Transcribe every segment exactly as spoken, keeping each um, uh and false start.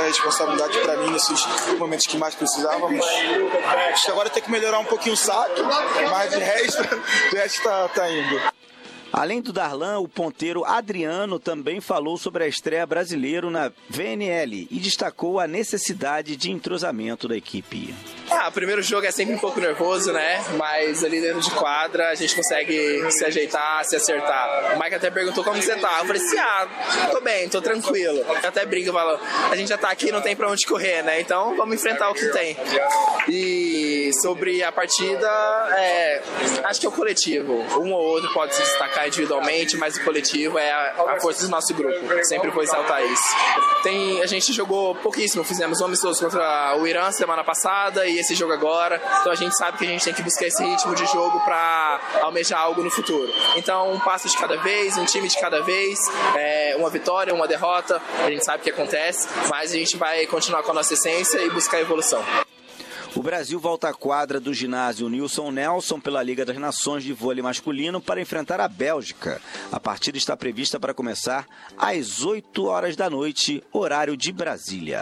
responsabilidade para mim nesses momentos que mais precisávamos. Acho que agora tem que melhorar um pouquinho o saque, mas de resto, de resto tá, tá indo. Além do Darlan, o ponteiro Adriano também falou sobre a estreia brasileiro na V N L e destacou a necessidade de entrosamento da equipe. Ah, o primeiro jogo é sempre um pouco nervoso, né? Mas ali dentro de quadra a gente consegue se ajeitar, se acertar. O Mike até perguntou como você tá. Eu falei assim, ah, tô bem, tô tranquilo. Eu até brinco, falo, a gente já tá aqui, não tem pra onde correr, né? Então vamos enfrentar o que tem. E sobre a partida, é, acho que é o coletivo. Um ou outro pode se destacar individualmente, mas o coletivo é a, a força do nosso grupo. Sempre vou exaltar isso. Tem, a gente jogou pouquíssimo, fizemos um amistoso contra o Irã semana passada e esse jogo agora, então a gente sabe que a gente tem que buscar esse ritmo de jogo para almejar algo no futuro. Então um passo de cada vez, um time de cada vez, é, uma vitória, uma derrota, a gente sabe o que acontece, mas a gente vai continuar com a nossa essência e buscar evolução. O Brasil volta à quadra do ginásio Nilson Nelson pela Liga das Nações de vôlei masculino para enfrentar a Bélgica. A partida está prevista para começar às oito horas da noite, horário de Brasília.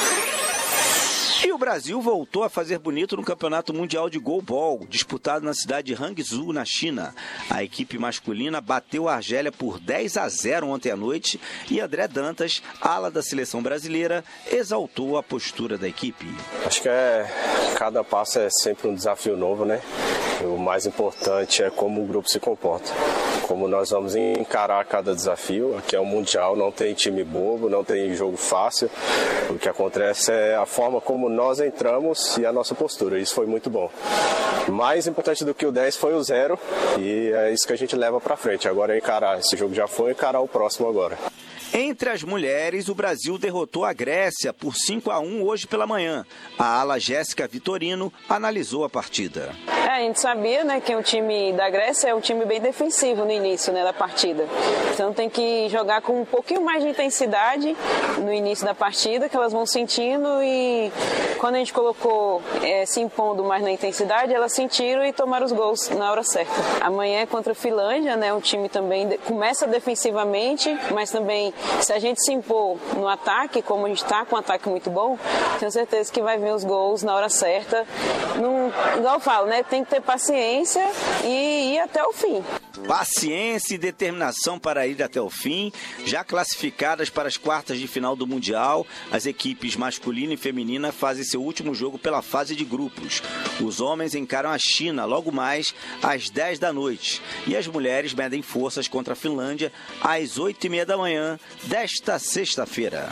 E o Brasil voltou a fazer bonito no Campeonato Mundial de Goalball, disputado na cidade de Hangzhou, na China. A equipe masculina bateu a Argélia por dez a zero ontem à noite e André Dantas, ala da seleção brasileira, exaltou a postura da equipe. Acho que é, cada passo é sempre um desafio novo, né? O mais importante é como o grupo se comporta, como nós vamos encarar cada desafio. Aqui é um Mundial, não tem time bobo, não tem jogo fácil. O que acontece é a forma como nós entramos e a nossa postura. Isso foi muito bom. Mais importante do que o dez foi o zero e é isso que a gente leva para frente. Agora é encarar. Esse jogo já foi, encarar o próximo agora. Entre as mulheres, o Brasil derrotou a Grécia por cinco a um hoje pela manhã. A ala Jéssica Vitorino analisou a partida. É, a gente sabia, né, que o time da Grécia é um time bem defensivo no início, né, da partida. Então tem que jogar com um pouquinho mais de intensidade no início da partida, que elas vão sentindo, e quando a gente colocou é, se impondo mais na intensidade, elas sentiram e tomaram os gols na hora certa. Amanhã é contra a Finlândia, né, um time também de, começa defensivamente, mas também se a gente se impor no ataque, como a gente está com um ataque muito bom, tenho certeza que vai vir os gols na hora certa. Num, igual eu falo, né? Tem que ter paciência e ir até o fim. Paciência e determinação para ir até o fim. Já classificadas para as quartas de final do Mundial, as equipes masculina e feminina fazem seu último jogo pela fase de grupos. Os homens encaram a China logo mais às dez da noite e as mulheres medem forças contra a Finlândia às oito e meia da manhã desta sexta-feira.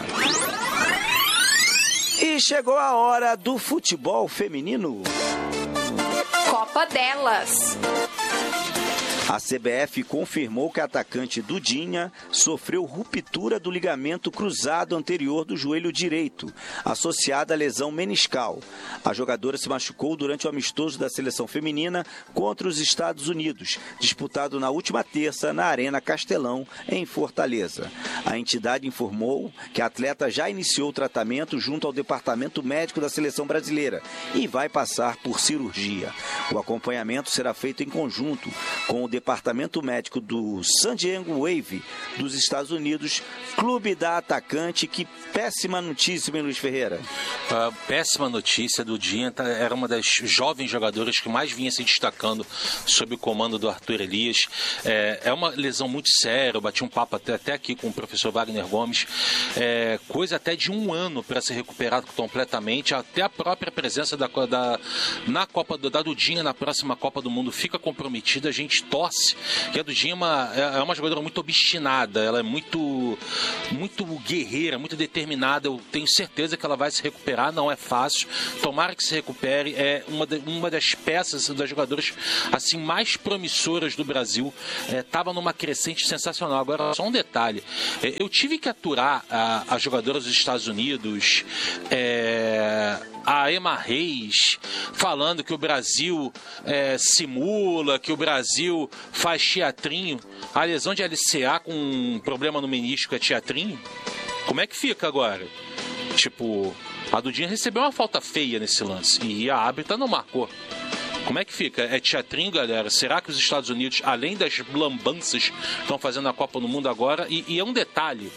E chegou a hora do futebol feminino. Copa delas. A C B F confirmou que a atacante Dudinha sofreu ruptura do ligamento cruzado anterior do joelho direito, associada à lesão meniscal. A jogadora se machucou durante o amistoso da seleção feminina contra os Estados Unidos, disputado na última terça na Arena Castelão, em Fortaleza. A entidade informou que a atleta já iniciou o tratamento junto ao departamento médico da seleção brasileira e vai passar por cirurgia. O acompanhamento será feito em conjunto com o Departamento Médico do San Diego Wave dos Estados Unidos, clube da atacante. Que péssima notícia, meu Luiz Ferreira. Uh, péssima notícia. Dudinha era uma das jovens jogadoras que mais vinha se destacando sob o comando do Arthur Elias. É, é uma lesão muito séria. Eu bati um papo até, até aqui com o professor Wagner Gomes. É, coisa até de um ano para se recuperar completamente. Até a própria presença da, da, na Copa da Dudinha na próxima Copa do Mundo fica comprometida. A gente torce que a Dudinha é uma, é uma jogadora muito obstinada, ela é muito, muito guerreira, muito determinada. Eu tenho certeza que ela vai se recuperar, não é fácil. Tomara que se recupere. É uma, de, uma das peças das jogadoras assim, mais promissoras do Brasil. Estava é, numa crescente sensacional. Agora, só um detalhe. É, eu tive que aturar as jogadoras dos Estados Unidos, é, a Emma Reis, falando que o Brasil é, simula, que o Brasil faz teatrinho. A lesão de L C A com um problema no menisco é teatrinho? Como é que fica agora? Tipo, a Dudinha recebeu uma falta feia nesse lance e a árbitra não marcou. Como é que fica? É teatrinho, galera? Será que os Estados Unidos, além das lambanças, estão fazendo a Copa no Mundo agora? E, e é um detalhe.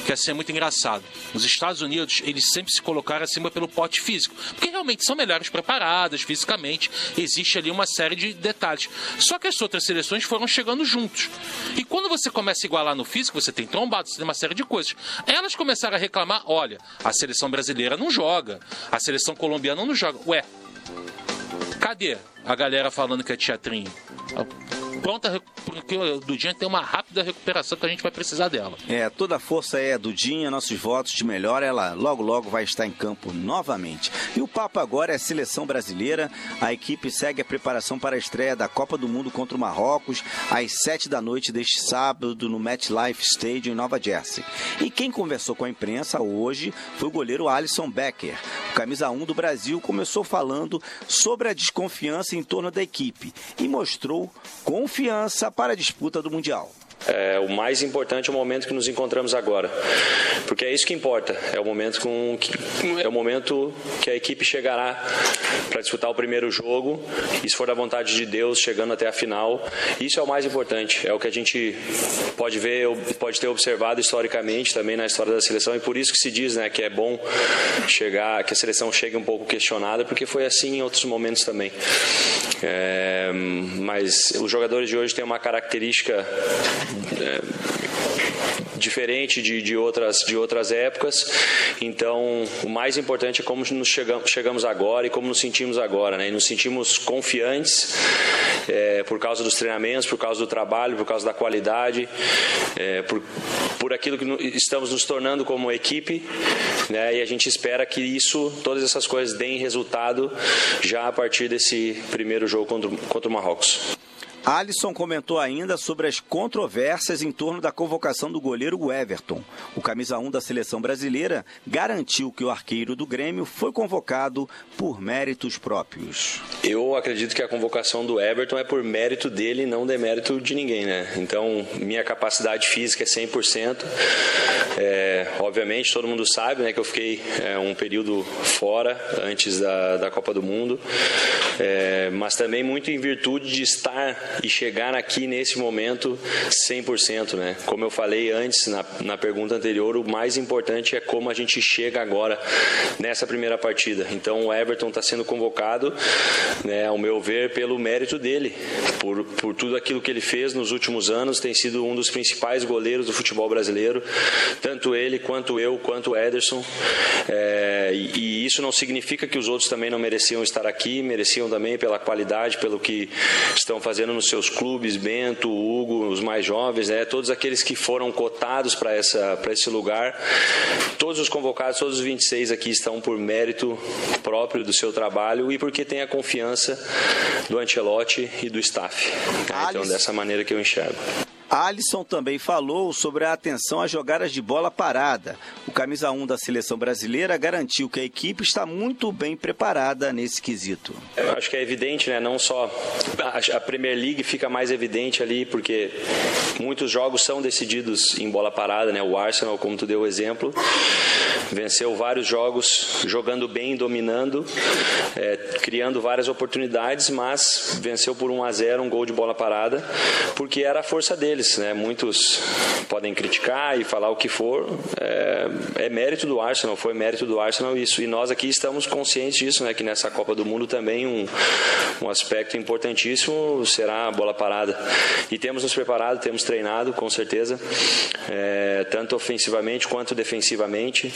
que assim é muito engraçado. Nos Estados Unidos, eles sempre se colocaram acima pelo pote físico, porque realmente são melhores preparadas fisicamente, existe ali uma série de detalhes. Só que as outras seleções foram chegando juntos. E quando você começa a igualar no físico, você tem trombado, você tem uma série de coisas. Elas começaram a reclamar, olha, a seleção brasileira não joga, a seleção colombiana não joga. Ué, cadê a galera falando que é teatrinho? Pronta, porque o Dudinha tem uma rápida recuperação que a gente vai precisar dela. É, toda a força é a Dudinha, nossos votos de melhor, ela logo logo vai estar em campo novamente. E o papo agora é a seleção brasileira, a equipe segue a preparação para a estreia da Copa do Mundo contra o Marrocos, às sete da noite deste sábado no MetLife Stadium em Nova Jersey. E quem conversou com a imprensa hoje foi o goleiro Alisson Becker. O camisa um do Brasil começou falando sobre a desconfiança em torno da equipe e mostrou confiança para a disputa do Mundial. É, o mais importante é o momento que nos encontramos agora, porque é isso que importa, é o momento, com que, é o momento que a equipe chegará para disputar o primeiro jogo, e se for da vontade de Deus, chegando até a final. Isso é o mais importante, é o que a gente pode ver, pode ter observado historicamente também na história da seleção, e por isso que se diz, né, que é bom chegar, que a seleção chegue um pouco questionada, porque foi assim em outros momentos também. É, mas os jogadores de hoje têm uma característica É, diferente de, de, outras, de outras épocas, então o mais importante é como nos chegamos, chegamos agora e como nos sentimos agora, né? E nos sentimos confiantes é, por causa dos treinamentos, por causa do trabalho, por causa da qualidade, é, por, por aquilo que estamos nos tornando como equipe, né? E a gente espera que isso, todas essas coisas deem resultado já a partir desse primeiro jogo contra, contra o Marrocos. Alisson comentou ainda sobre as controvérsias em torno da convocação do goleiro Everton. O camisa um da seleção brasileira garantiu que o arqueiro do Grêmio foi convocado por méritos próprios. Eu acredito que a convocação do Everton é por mérito dele e não demérito de ninguém, né? Então, minha capacidade física é cem por cento. É, obviamente, todo mundo sabe, né, que eu fiquei é, um período fora antes da, da Copa do Mundo, é, mas também muito em virtude de estar e chegar aqui nesse momento cem por cento, né? Como eu falei antes na, na pergunta anterior, o mais importante é como a gente chega agora nessa primeira partida. Então o Everton está sendo convocado, né, ao meu ver, pelo mérito dele, por, por tudo aquilo que ele fez nos últimos anos, tem sido um dos principais goleiros do futebol brasileiro, tanto ele quanto eu, quanto o Ederson, é, e, e isso não significa que os outros também não mereciam estar aqui, mereciam também pela qualidade, pelo que estão fazendo nos seus clubes, Bento, Hugo, os mais jovens, né, todos aqueles que foram cotados para essa, para esse lugar, todos os convocados, todos os vinte e seis aqui estão por mérito próprio do seu trabalho e porque tem a confiança do Ancelotti e do staff. Né? Então, dessa maneira que eu enxergo. Alisson também falou sobre a atenção às jogadas de bola parada. O camisa um da seleção brasileira garantiu que a equipe está muito bem preparada nesse quesito. Eu acho que é evidente, né? Não só a Premier League fica mais evidente ali, porque muitos jogos são decididos em bola parada, né? O Arsenal, como tu deu o exemplo, venceu vários jogos jogando bem, dominando, é, criando várias oportunidades, mas venceu por um a zero, um gol de bola parada, porque era a força deles. Né? Muitos podem criticar e falar o que for, é, é mérito do Arsenal, foi mérito do Arsenal isso, e nós aqui estamos conscientes disso, né? Que nessa Copa do Mundo também um, um aspecto importantíssimo será a bola parada, e temos nos preparado, temos treinado com certeza, é, tanto ofensivamente quanto defensivamente.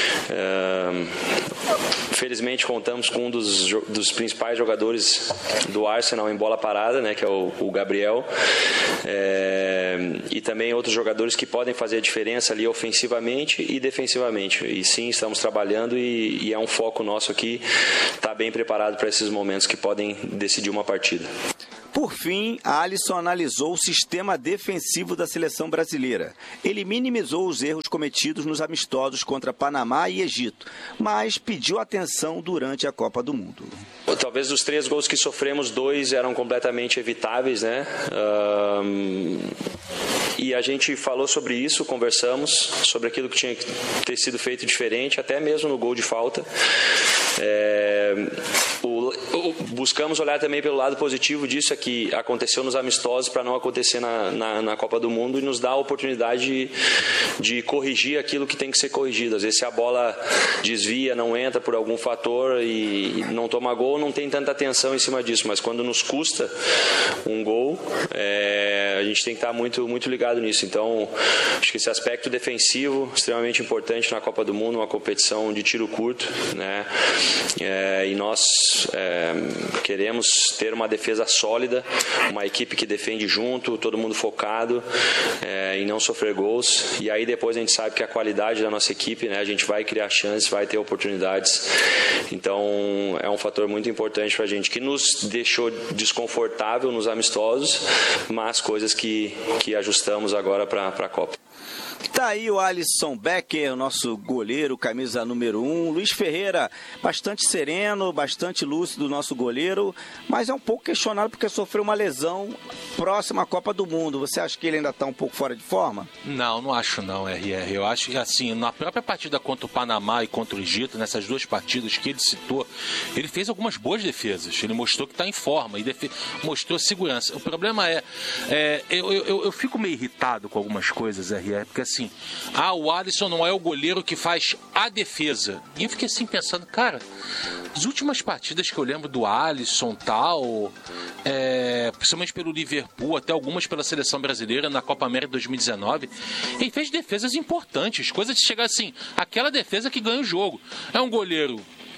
É, felizmente contamos com um dos, dos principais jogadores do Arsenal em bola parada, né? Que é o, o Gabriel, é, e também outros jogadores que podem fazer a diferença ali ofensivamente e defensivamente. E sim, estamos trabalhando e, e é um foco nosso aqui estar bem preparado para esses momentos que podem decidir uma partida. Por fim, Alisson analisou o sistema defensivo da seleção brasileira. Ele minimizou os erros cometidos nos amistosos contra Panamá e Egito, mas pediu atenção durante a Copa do Mundo. Talvez dos três gols que sofremos, dois eram completamente evitáveis, né? Um, e a gente falou sobre isso, conversamos sobre aquilo que tinha que ter sido feito diferente, até mesmo no gol de falta. É, o, o, buscamos olhar também pelo lado positivo disso, é que aconteceu nos amistosos para não acontecer na, na, na Copa do Mundo e nos dá a oportunidade de, de corrigir aquilo que tem que ser corrigido. Às vezes se a bola desvia, não entra por algum fator e não toma gol, não tem tanta atenção em cima disso, mas quando nos custa um gol, é, a gente tem que estar muito, muito ligado nisso. Então, acho que esse aspecto defensivo extremamente importante na Copa do Mundo, uma competição de tiro curto, né? É, e nós é, queremos ter uma defesa sólida, uma equipe que defende junto, todo mundo focado é, em não sofrer gols. E aí depois a gente sabe que a qualidade da nossa equipe, né, a gente vai criar chances, vai ter oportunidades. Então é um fator muito importante para a gente, que nos deixou desconfortável nos amistosos, mas coisas que, que ajustamos agora para a Copa. Tá aí o Alisson Becker, nosso goleiro, camisa número um. Luiz Ferreira, bastante sereno, bastante lúcido, nosso goleiro, mas é um pouco questionado porque sofreu uma lesão próxima à Copa do Mundo. Você acha que ele ainda está um pouco fora de forma? Não, não acho não, R R. Eu acho que, assim, na própria partida contra o Panamá e contra o Egito, nessas duas partidas que ele citou, ele fez algumas boas defesas. Ele mostrou que está em forma e defe... mostrou segurança. O problema é, é eu, eu, eu fico meio irritado com algumas coisas, R R, porque assim, ah, o Alisson não é o goleiro que faz a defesa. E eu fiquei assim pensando, cara, as últimas partidas que eu lembro do Alisson tal, é, principalmente pelo Liverpool, até algumas pela seleção brasileira na Copa América dois mil e dezenove, ele fez defesas importantes, coisas de chegar assim, aquela defesa que ganha o jogo. É um goleiro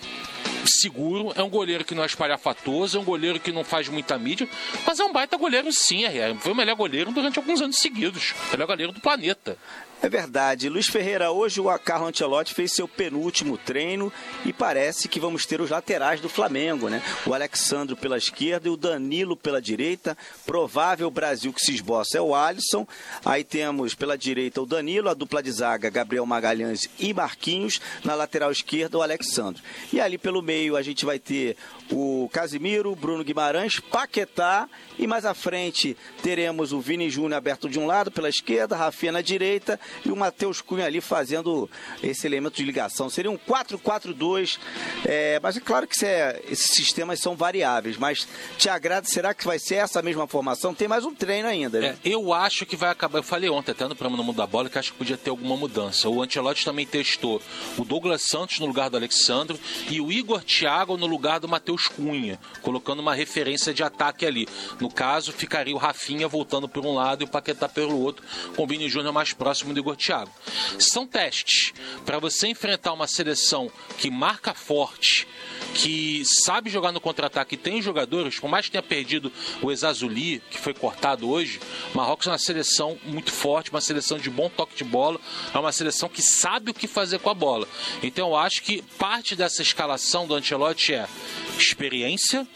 seguro, é um goleiro que não é espalhafatoso, é um goleiro que não faz muita mídia, mas é um baita goleiro sim, R R. Foi o melhor goleiro durante alguns anos seguidos, o melhor goleiro do planeta. É verdade. Luiz Ferreira, hoje o Carlo Ancelotti fez seu penúltimo treino e parece que vamos ter os laterais do Flamengo, né? O Alexandro pela esquerda e o Danilo pela direita. Provável Brasil que se esboça é o Alisson. Aí temos pela direita o Danilo, a dupla de zaga Gabriel Magalhães e Marquinhos. Na lateral esquerda o Alexandro. E ali pelo meio a gente vai ter o Casimiro, Bruno Guimarães, Paquetá e mais à frente teremos o Vini Júnior aberto de um lado pela esquerda, Rafinha na direita e o Matheus Cunha ali fazendo esse elemento de ligação. Seria um quatro quatro dois, é, mas é claro que é, esses sistemas são variáveis, mas te agrada, será que vai ser essa mesma formação? Tem mais um treino ainda, né? É, eu acho que vai acabar, eu falei ontem até no programa No Mundo da Bola que acho que podia ter alguma mudança. O Ancelotti também testou o Douglas Santos no lugar do Alexandro e o Igor Thiago no lugar do Matheus Cunha, colocando uma referência de ataque ali. No caso, ficaria o Rafinha voltando por um lado e o Paquetá pelo outro, com o Vini Júnior mais próximo do Igor Thiago. São testes para você enfrentar uma seleção que marca forte, que sabe jogar no contra-ataque, tem jogadores, por mais que tenha perdido o Ezazuli, que foi cortado hoje, Marrocos é uma seleção muito forte, uma seleção de bom toque de bola, é uma seleção que sabe o que fazer com a bola. Então eu acho que parte dessa escalação do Ancelotti é experiência,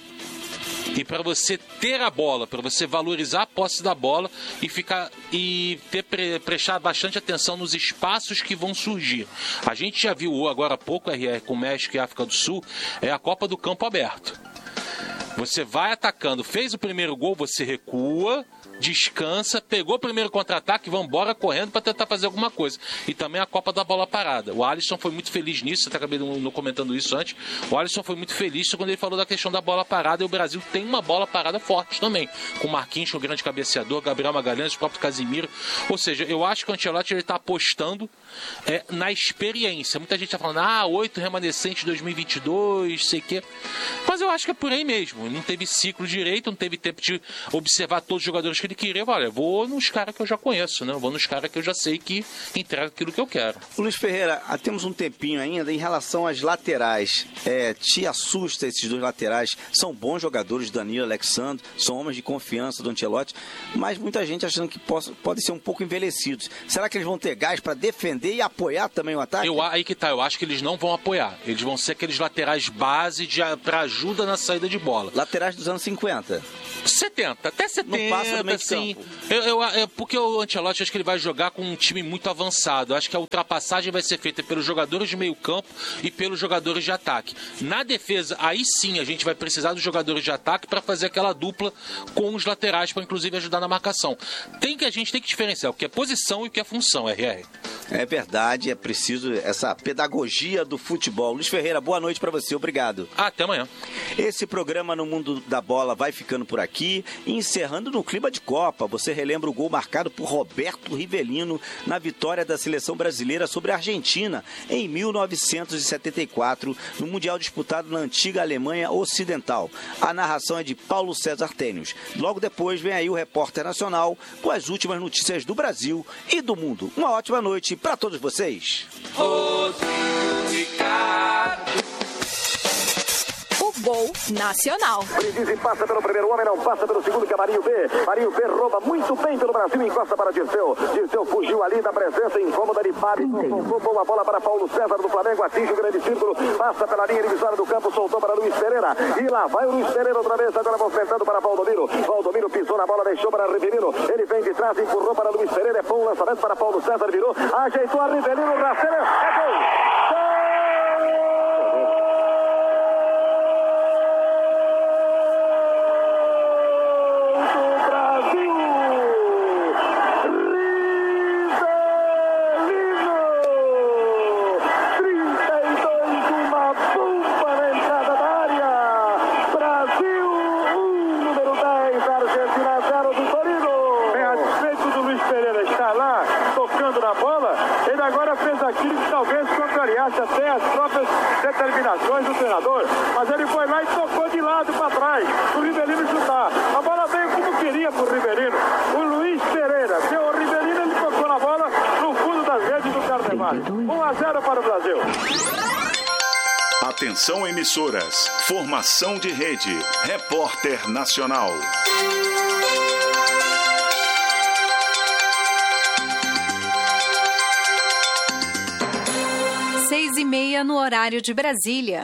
e para você ter a bola, para você valorizar a posse da bola e ficar e ter, pre, prestar bastante atenção nos espaços que vão surgir. A gente já viu agora há pouco, R R, com o México e África do Sul, é a Copa do Campo Aberto. Você vai atacando, fez o primeiro gol, você recua, descansa, pegou o primeiro contra-ataque, vamos embora correndo para tentar fazer alguma coisa. E também a Copa da Bola Parada. O Alisson foi muito feliz nisso, você acabei não comentando isso antes. O Alisson foi muito feliz quando ele falou da questão da bola parada, e o Brasil tem uma bola parada forte também. Com o Marquinhos, o grande cabeceador, Gabriel Magalhães, o próprio Casimiro. Ou seja, eu acho que o Ancelotti está apostando é, na experiência. Muita gente está falando, ah, oito remanescentes de dois mil e vinte e dois, sei o quê. Mas eu acho que é por aí mesmo. Ele não teve ciclo direito, não teve tempo de observar todos os jogadores que ele queria. Olha, vou nos caras que eu já conheço, né? Vou nos caras que eu já sei que entregam aquilo que eu quero. Luiz Ferreira, temos um tempinho ainda em relação às laterais. É, te assusta esses dois laterais? São bons jogadores, Danilo e Alexandre, são homens de confiança do Ancelotti, mas muita gente achando que possa, podem ser um pouco envelhecidos. Será que eles vão ter gás para defender e apoiar também o ataque? Eu, aí que tá, eu acho que eles não vão apoiar. Eles vão ser aqueles laterais base para ajuda na saída de bola. Laterais dos anos cinquenta. setenta, até setenta, assim, eu, eu, eu, porque o Ancelotti, acho que ele vai jogar com um time muito avançado. Acho que a ultrapassagem vai ser feita pelos jogadores de meio campo e pelos jogadores de ataque. Na defesa, aí sim a gente vai precisar dos jogadores de ataque para fazer aquela dupla com os laterais, para inclusive ajudar na marcação. Tem que, a gente tem que diferenciar o que é posição e o que é função, R R. É verdade, é preciso essa pedagogia do futebol. Luiz Ferreira, boa noite para você, obrigado. Até amanhã. Esse programa No Mundo da Bola vai ficando por aqui, encerrando no clima de Copa. Você relembra o gol marcado por Roberto Rivelino na vitória da seleção brasileira sobre a Argentina em mil novecentos e setenta e quatro, no Mundial disputado na antiga Alemanha Ocidental. A narração é de Paulo César Tênios. Logo depois vem aí o Repórter Nacional com as últimas notícias do Brasil e do mundo. Uma ótima noite para todos vocês. O Gol Nacional. Brindisi passa pelo primeiro homem, não passa pelo segundo, que é Marinho B. Marinho B rouba muito bem pelo Brasil, encosta para Dirceu. Dirceu fugiu ali da presença incômoda de Fábio. Soltou boa bola para Paulo César do Flamengo, atinge o grande círculo, passa pela linha divisória do campo, soltou para Luiz Pereira. E lá vai o Luiz Pereira outra vez, agora movimentando para Valdomiro. Valdomiro pisou na bola, deixou para Rivelino. Ele vem de trás, empurrou para Luiz Pereira. É bom lançamento para Paulo César, virou, ajeitou a Rivelino, Rafael, é gol! Até as próprias determinações do treinador, mas ele foi lá e tocou de lado para trás, o Rivelino chutar. A bola veio como queria pro Rivelino. O Luiz Pereira deu o Rivelino, ele tocou na bola no fundo das redes do Carnevale. um a zero para o Brasil. Atenção, emissoras. Formação de rede. Repórter Nacional. Seis e meia no horário de Brasília.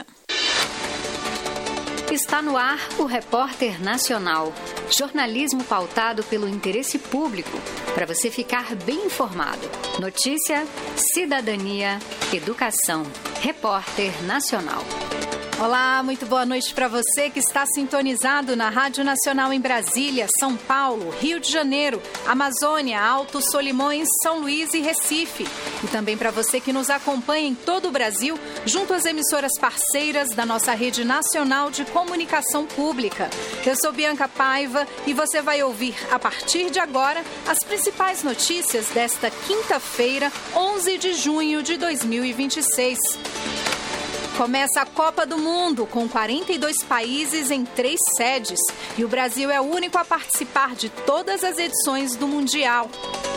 Está no ar o Repórter Nacional. Jornalismo pautado pelo interesse público, para você ficar bem informado. Notícia, cidadania, educação. Repórter Nacional. Olá, muito boa noite para você que está sintonizado na Rádio Nacional em Brasília, São Paulo, Rio de Janeiro, Amazônia, Alto Solimões, São Luís e Recife. E também para você que nos acompanha em todo o Brasil, junto às emissoras parceiras da nossa Rede Nacional de Comunicação Pública. Eu sou Bianca Paiva e você vai ouvir, a partir de agora, as principais notícias desta quinta-feira, onze de junho de dois mil e vinte e seis. Começa a Copa do Mundo, com quarenta e dois países em três sedes. E o Brasil é o único a participar de todas as edições do Mundial.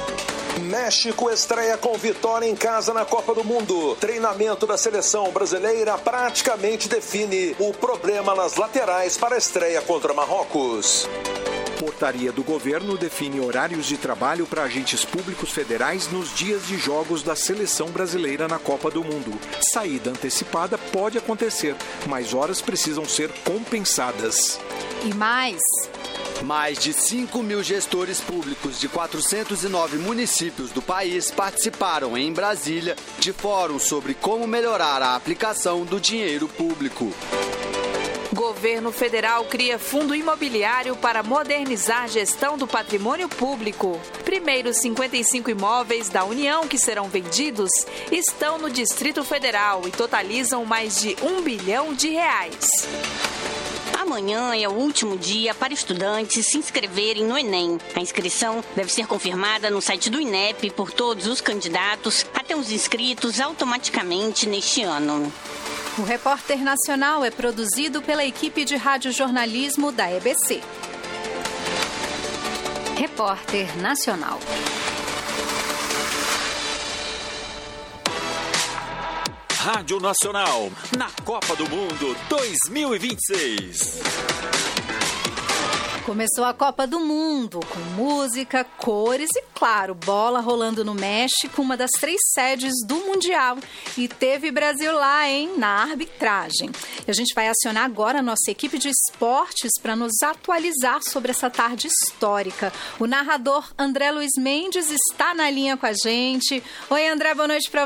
México estreia com vitória em casa na Copa do Mundo. Treinamento da seleção brasileira praticamente define o problema nas laterais para a estreia contra Marrocos. Portaria do governo define horários de trabalho para agentes públicos federais nos dias de jogos da seleção brasileira na Copa do Mundo. Saída antecipada pode acontecer, mas horas precisam ser compensadas. E mais... Mais de cinco mil gestores públicos de quatrocentos e nove municípios do país participaram em Brasília de fórum sobre como melhorar a aplicação do dinheiro público. Governo federal cria fundo imobiliário para modernizar a gestão do patrimônio público. Primeiros cinquenta e cinco imóveis da União que serão vendidos estão no Distrito Federal e totalizam mais de um bilhão de reais. Amanhã é o último dia para estudantes se inscreverem no Enem. A inscrição deve ser confirmada no site do INEP por todos os candidatos até os inscritos automaticamente neste ano. O Repórter Nacional é produzido pela equipe de radiojornalismo da E B C. Repórter Nacional. Rádio Nacional, na Copa do Mundo dois mil e vinte e seis. Começou a Copa do Mundo, com música, cores e, claro, bola rolando no México, uma das três sedes do Mundial. E teve Brasil lá, hein, na arbitragem. E a gente vai acionar agora a nossa equipe de esportes para nos atualizar sobre essa tarde histórica. O narrador André Luiz Mendes está na linha com a gente. Oi, André, boa noite para